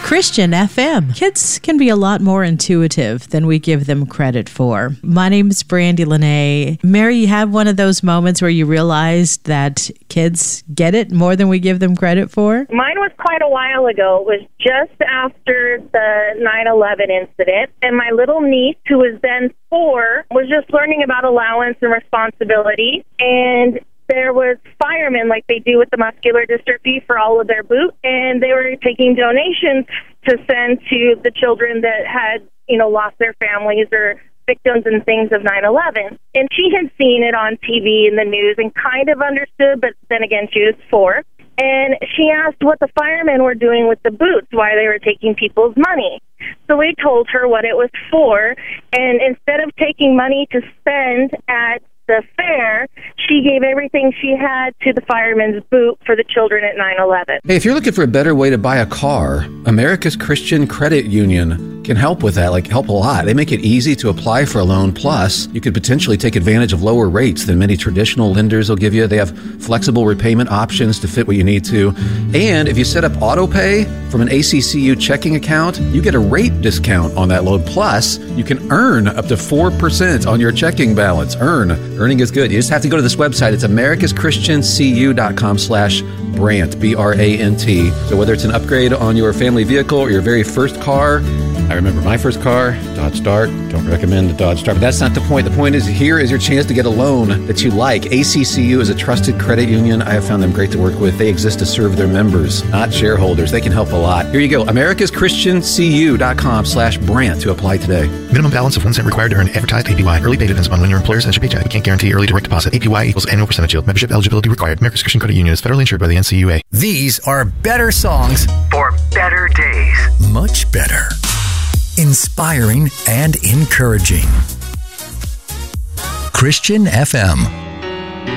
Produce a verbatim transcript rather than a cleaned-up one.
Christian F M. Kids can be a lot more intuitive than we give them credit for. My name is Brandy Lene. Mary, you have one of those moments where you realized that kids get it more than we give them credit for? Mine was quite a while ago. It was just after the nine eleven incident, and my little niece, who was then four, was just learning about allowance and responsibility, and there was firemen, like they do with the muscular dystrophy, for all of their boots, and they were taking donations to send to the children that had, you know, lost their families or victims and things of nine eleven. And she had seen it on T V and the news and kind of understood, but then again, she was four. And she asked what the firemen were doing with the boots, why they were taking people's money. So we told her what it was for, and instead of taking money to spend at the fair, she gave everything she had to the fireman's boot for the children at nine eleven. Hey, if you're looking for a better way to buy a car, America's Christian Credit Union can help with that, like help a lot. They make it easy to apply for a loan. Plus, you could potentially take advantage of lower rates than many traditional lenders will give you. They have flexible repayment options to fit what you need to. And if you set up auto pay from an A C C U checking account, you get a rate discount on that loan. Plus, you can earn up to four percent on your checking balance. Earn. Earning is good. You just have to go to this website. It's americas christian c u dot com slash Brant, B R A N T. So whether it's an upgrade on your family vehicle or your very first car, I remember my first car, Dodge Dart. Don't recommend the Dodge Dart, but that's not the point. The point is, here is your chance to get a loan that you like. A C C U is a trusted credit union. I have found them great to work with. They exist to serve their members, not shareholders. They can help a lot. Here you go. americas christian c u dot com slash Brant to apply today. Minimum balance of one cent required to earn advertised A P Y. Early pay depends upon when your employer sends your paycheck. We can't guarantee early direct deposit. A P Y equals annual percentage yield. Membership eligibility required. America's Christian Credit Union is federally insured by the N C U A. These are better songs for better days. Much better. Inspiring and encouraging. Christian F M.